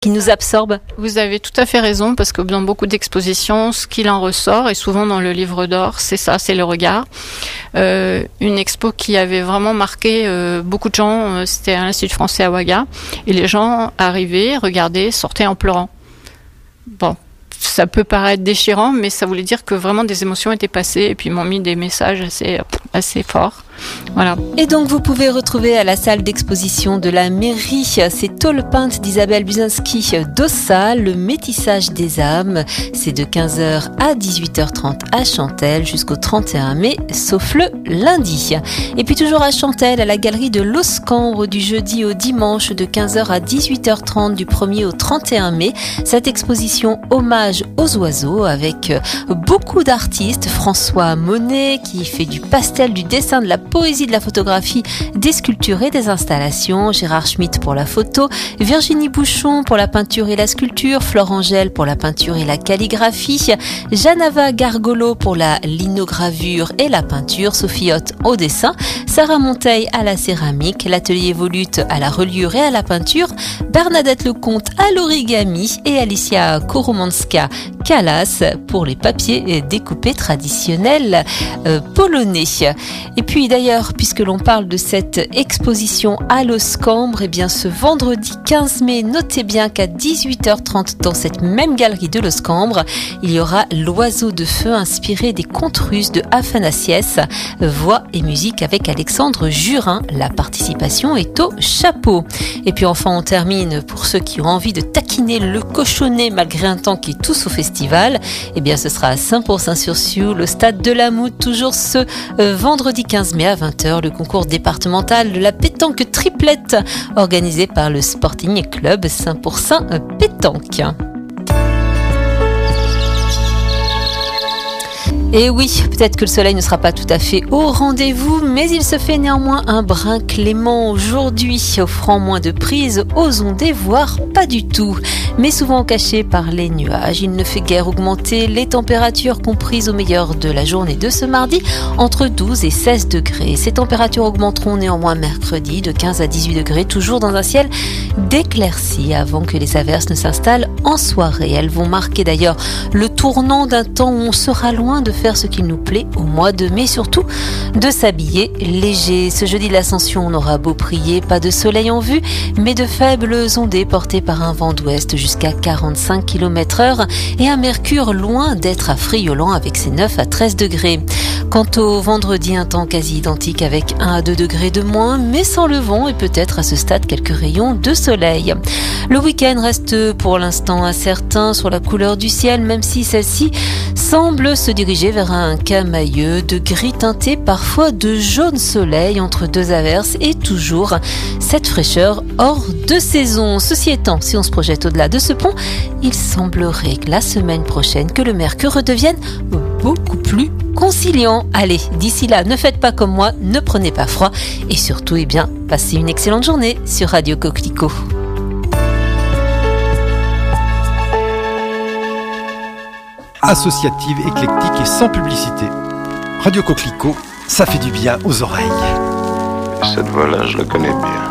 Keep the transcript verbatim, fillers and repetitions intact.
qui nous absorbe. Vous avez tout à fait raison, parce que dans beaucoup d'expositions, ce qu'il en ressort, et souvent dans le livre d'or, c'est ça, c'est le regard. Euh, une expo qui avait vraiment marqué euh, beaucoup de gens, euh, c'était à l'Institut français à Ouaga, et les gens arrivaient, regardaient, sortaient en pleurant. Bon, ça peut paraître déchirant, mais ça voulait dire que vraiment des émotions étaient passées, et puis ils m'ont mis des messages assez, assez forts. Voilà. Et donc vous pouvez retrouver à la salle d'exposition de la mairie ces tôles peintes d'Isabelle Buzinski d'Ossa, le métissage des âmes. C'est de quinze heures à dix-huit heures trente à Chantelle jusqu'au trente et un mai, sauf le lundi. Et puis toujours à Chantelle, à la galerie de Loscambre, du jeudi au dimanche de quinze heures à dix-huit heures trente du premier au trente et un mai, cette exposition hommage aux oiseaux avec beaucoup d'artistes. François Monet qui fait du pastel, du dessin, de la poésie, de la photographie, des sculptures et des installations, Gérard Schmitt pour la photo, Virginie Bouchon pour la peinture et la sculpture, Flore Angèle pour la peinture et la calligraphie, Janava Gargolo pour la linogravure et la peinture, Sophie Hoth au dessin, Sarah Monteil à la céramique, l'atelier Volute à la reliure et à la peinture, Bernadette Lecomte à l'origami et Alicia Koromanska Kalas pour les papiers découpés traditionnels euh, polonais. Et puis d'ailleurs, puisque l'on parle de cette exposition à Loscambre, eh bien ce vendredi quinze mai, notez bien qu'à dix-huit heures trente dans cette même galerie de Loscambre, il y aura l'oiseau de feu inspiré des contes russes de Afanassiès, voix et musique avec Alexandre Jurin. La participation est au chapeau. Et puis enfin on termine pour ceux qui ont envie de taquiner le cochonnet malgré un temps qui est tout sauf festival, eh bien ce sera à Saint-Pourçain-sur-Sioule, au stade de la Moutte, toujours ce euh, vendredi quinze mai à vingt heures, le concours départemental de la pétanque triplette organisé par le Sporting Club Saint-Pourçain Pétanque. Et oui, peut-être que le soleil ne sera pas tout à fait au rendez-vous, mais il se fait néanmoins un brin clément aujourd'hui, offrant moins de prise aux ondées, voire pas du tout. Mais souvent caché par les nuages, il ne fait guère augmenter les températures comprises au meilleur de la journée de ce mardi, entre douze et seize degrés. Ces températures augmenteront néanmoins mercredi de quinze à dix-huit degrés, toujours dans un ciel d'éclaircies avant que les averses ne s'installent en soirée. Elles vont marquer d'ailleurs le tournant d'un temps où on sera loin de faire ce qu'il nous plaît au mois de mai, surtout de s'habiller léger. Ce jeudi de l'Ascension, on aura beau prier, pas de soleil en vue, mais de faibles ondées portées par un vent d'ouest jusqu'à quarante-cinq kilomètres heure et un mercure loin d'être affriolant avec ses neuf à treize degrés. Quant au vendredi, un temps quasi identique avec un à deux degrés de moins, mais sans le vent et peut-être à ce stade quelques rayons de soleil. Le week-end reste pour l'instant incertain sur la couleur du ciel, même si celle-ci semble se diriger vers un camailleux de gris teinté, parfois de jaune soleil entre deux averses et toujours cette fraîcheur hors de saison. Ceci étant, si on se projette au-delà de ce pont, il semblerait que la semaine prochaine que le mercure redevienne beaucoup plus conciliant. Allez, d'ici là, ne faites pas comme moi, ne prenez pas froid et surtout, eh bien, passez une excellente journée sur Radio Coquelicot. Associative, éclectique et sans publicité. Radio Coquelicot, ça fait du bien aux oreilles. Cette voix-là, je la connais bien.